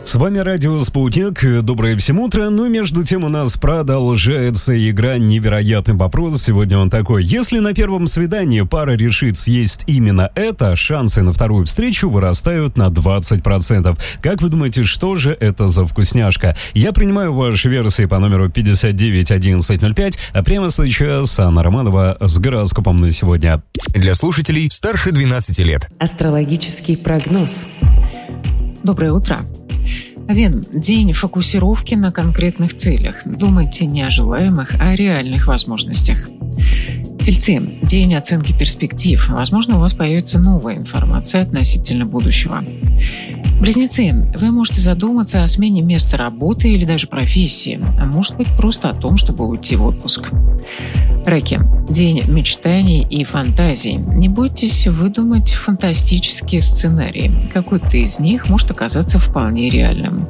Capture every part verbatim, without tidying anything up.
С вами радио «Спутник». Доброе всем утро. Но между тем у нас продолжается игра «Невероятный вопрос». Сегодня он такой. Если на первом свидании пара решит съесть именно это, шансы на вторую встречу вырастают на двадцать процентов. Как вы думаете, что же это за вкусняшка? Я принимаю ваши версии по номеру пятьдесят девять одиннадцать ноль пять, а прямо сейчас Анна Романова с гороскопом на сегодня. Для слушателей старше двенадцати лет. Астрологический прогноз. Доброе утро. Овен, день фокусировки на конкретных целях. Думайте не о желаемых, а о реальных возможностях. Тельцы, день оценки перспектив. Возможно, у вас появится новая информация относительно будущего. Близнецы, вы можете задуматься о смене места работы или даже профессии, а может быть просто о том, чтобы уйти в отпуск. Раки, день мечтаний и фантазий. Не бойтесь выдумать фантастические сценарии. Какой-то из них может оказаться вполне реальным.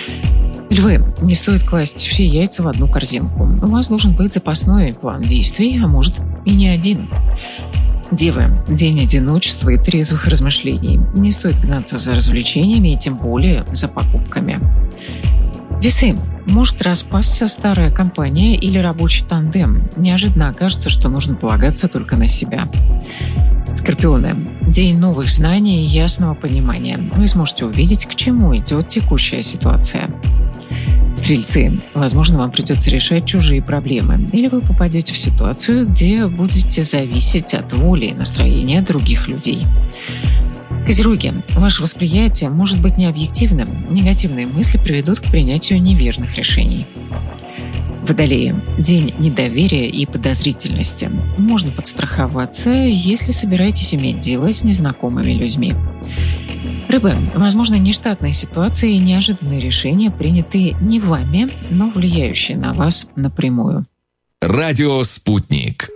Львы, не стоит класть все яйца в одну корзинку. У вас должен быть запасной план действий, а может и не один. Девы, день одиночества и трезвых размышлений. Не стоит гнаться за развлечениями и тем более за покупками. Весы, может распасться старая компания или рабочий тандем. Неожиданно окажется, что нужно полагаться только на себя. Скорпионы, день новых знаний и ясного понимания. Вы сможете увидеть, к чему идет текущая ситуация. Стрельцы, возможно, вам придется решать чужие проблемы, или вы попадете в ситуацию, где будете зависеть от воли и настроения других людей. Козероги, ваше восприятие может быть необъективным. Негативные мысли приведут к принятию неверных решений. Водолеи, день недоверия и подозрительности. Можно подстраховаться, если собираетесь иметь дело с незнакомыми людьми. Рыбы, возможно, нештатные ситуации и неожиданные решения, приняты не вами, но влияющие на вас напрямую. Радио «Спутник».